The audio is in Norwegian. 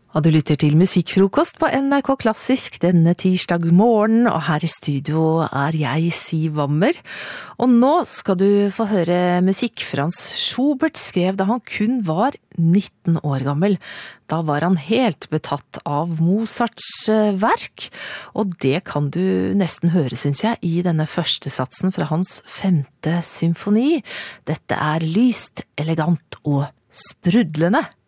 Og du lytter til Musikkfrokost på NRK Klassisk denne tirsdag morgen, og her i studio jeg, Siv Wammer. Og nå skal du få høre musikk. Franz Schubert skrev da han kun var 19 år gammel. Da var han helt betatt av Mozarts verk, og det kan du nesten høre, synes jeg, i denne første satsen fra hans 5. symfoni. Dette lyst, elegant og sprudlende.